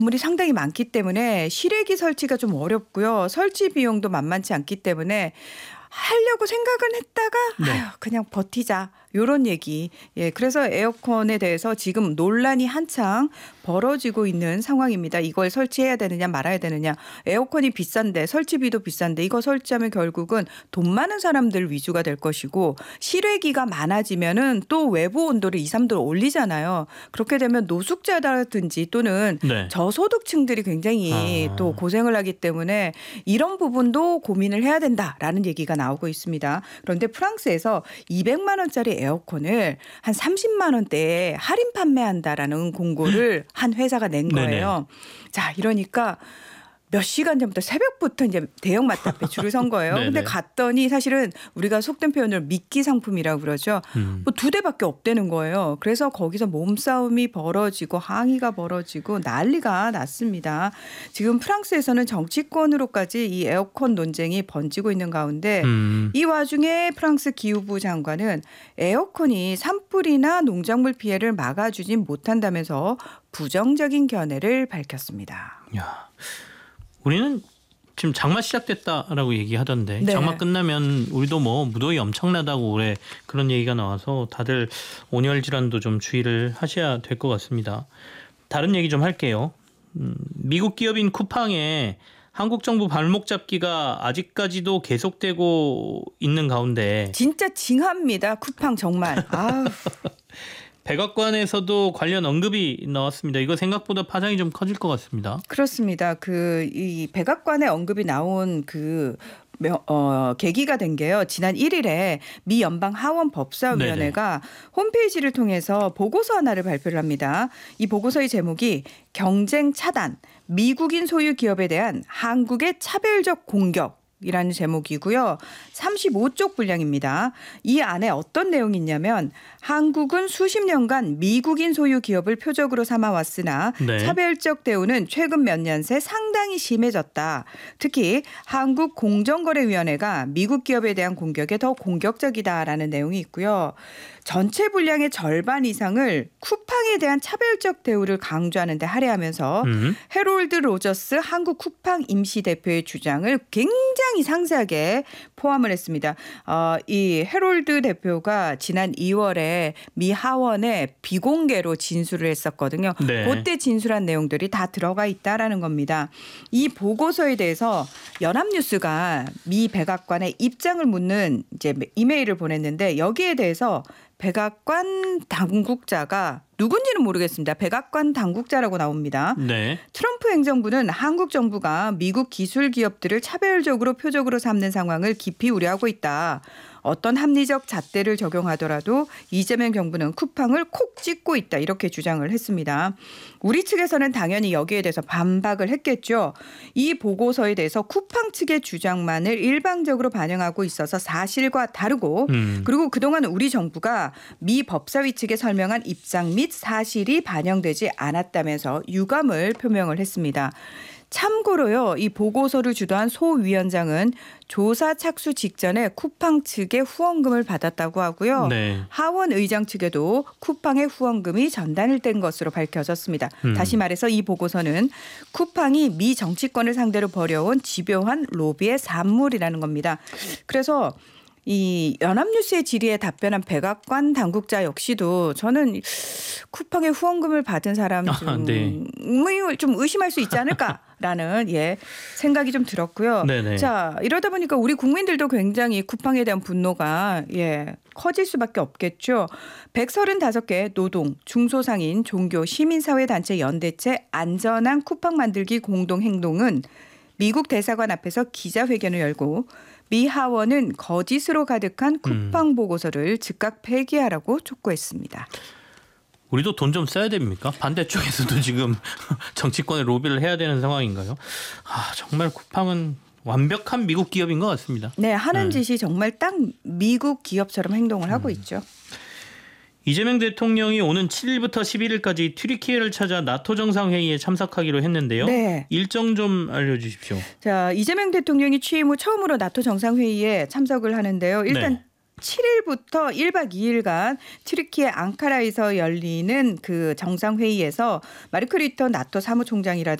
건물이 상당히 많기 때문에 실외기 설치가 좀 어렵고요. 설치 비용도 만만치 않기 때문에 하려고 생각은 했다가 네. 아유 그냥 버티자 요런 얘기. 예, 그래서 에어컨에 대해서 지금 논란이 한창 벌어지고 있는 상황입니다. 이걸 설치해야 되느냐 말아야 되느냐. 에어컨이 비싼데 설치비도 비싼데 이거 설치하면 결국은 돈 많은 사람들 위주가 될 것이고 실외기가 많아지면은 또 외부 온도를 2, 3도 올리잖아요. 그렇게 되면 노숙자라든지 또는 네. 저소득층들이 굉장히 또 고생을 하기 때문에 이런 부분도 고민을 해야 된다라는 얘기가 나오고 있습니다. 그런데 프랑스에서 200만 원짜리 에어컨을 한 30만 원대에 할인 판매한다라는 공고를 한 회사가 낸 거예요. 네네. 자, 이러니까 몇 시간 전부터 새벽부터 이제 대형마트 앞에 줄을 선 거예요. 근데 갔더니 사실은 우리가 속된 표현으로 미끼 상품이라고 그러죠. 뭐 2대밖에 없다는 거예요. 그래서 거기서 몸싸움이 벌어지고 항의가 벌어지고 난리가 났습니다. 지금 프랑스에서는 정치권으로까지 이 에어컨 논쟁이 번지고 있는 가운데 이 와중에 프랑스 기후부 장관은 에어컨이 산불이나 농작물 피해를 막아주진 못한다면서 부정적인 견해를 밝혔습니다. 야. 우리는 지금 장마 시작됐다라고 얘기하던데 네. 장마 끝나면 우리도 뭐 무더위 엄청나다고 올해 그런 얘기가 나와서 다들 온열 질환도 좀 주의를 하셔야 될 것 같습니다. 다른 얘기 좀 할게요. 미국 기업인 쿠팡에 한국 정부 발목 잡기가 아직까지도 계속되고 있는 가운데 진짜 징합니다. 쿠팡 정말. 아우. 백악관에서도 관련 언급이 나왔습니다. 이거 생각보다 파장이 좀 커질 것 같습니다. 그렇습니다. 이 백악관에 언급이 나온 계기가 된 게요. 지난 1일에 미 연방 하원 법사위원회가 홈페이지를 통해서 보고서 하나를 발표를 합니다. 이 보고서의 제목이 경쟁 차단, 미국인 소유 기업에 대한 한국의 차별적 공격. 이라는 제목이고요. 35쪽 분량입니다. 이 안에 어떤 내용이 있냐면 한국은 수십 년간 미국인 소유 기업을 표적으로 삼아왔으나 차별적 대우는 최근 몇 년 새 상당히 심해졌다. 특히 한국공정거래위원회가 미국 기업에 대한 공격에 더 공격적이다라는 내용이 있고요. 전체 분량의 절반 이상을 쿠팡에 대한 차별적 대우를 강조하는 데 할애하면서 해롤드 로저스 한국 쿠팡 임시대표의 주장을 굉장히 상세하게 포함을 했습니다. 이 해롤드 대표가 지난 2월에 미 하원에 비공개로 진술을 했었거든요. 그때 진술한 내용들이 다 들어가 있다라는 겁니다. 이 보고서에 대해서 연합뉴스가 미 백악관의 입장을 묻는 이제 이메일을 보냈는데 여기에 대해서 백악관 당국자가 누군지는 모르겠습니다. 백악관 당국자라고 나옵니다. 트럼프 행정부는 한국 정부가 미국 기술 기업들을 차별적으로 표적으로 삼는 상황을 깊이 우려하고 있다. 어떤 합리적 잣대를 적용하더라도 이재명 정부는 쿠팡을 콕 찍고 있다. 이렇게 주장을 했습니다. 우리 측에서는 당연히 여기에 대해서 반박을 했겠죠. 이 보고서에 대해서 쿠팡 측의 주장만을 일방적으로 반영하고 있어서 사실과 다르고 그리고 그동안 우리 정부가 미 법사위 측에 설명한 입장 및 사실이 반영되지 않았다면서 유감을 표명을 했습니다. 참고로요. 이 보고서를 주도한 소 위원장은 조사 착수 직전에 쿠팡 측의 후원금을 받았다고 하고요. 하원 의장 측에도 쿠팡의 후원금이 전달된 것으로 밝혀졌습니다. 다시 말해서 이 보고서는 쿠팡이 미 정치권을 상대로 벌여온 집요한 로비의 산물이라는 겁니다. 그래서 이 연합뉴스의 질의에 답변한 백악관 당국자 역시도 저는 쿠팡의 후원금을 받은 사람 좀 의심할 수 있지 않을까라는 생각이 좀 들었고요. 자, 이러다 보니까 우리 국민들도 굉장히 쿠팡에 대한 분노가 커질 수밖에 없겠죠. 135개 노동, 중소상인, 종교, 시민사회단체 연대체 안전한 쿠팡 만들기 공동행동은 미국 대사관 앞에서 기자회견을 열고 미 하원은 거짓으로 가득한 쿠팡 보고서를 즉각 폐기하라고 촉구했습니다. 우리도 돈 좀 써야 됩니까? 반대쪽에서도 지금 정치권에 로비를 해야 되는 상황인가요? 정말 쿠팡은 완벽한 미국 기업인 것 같습니다. 네, 하는 짓이 정말 딱 미국 기업처럼 행동을 하고 있죠. 이재명 대통령이 오는 7일부터 11일까지 튀르키예를 찾아 나토 정상회의에 참석하기로 했는데요. 일정 좀 알려주십시오. 자, 이재명 대통령이 취임 후 처음으로 나토 정상회의에 참석을 하는데요. 일단 7일부터 1박 2일간 튀르키예 앙카라에서 열리는 그 정상회의에서 마르크 리터 나토 사무총장이라든지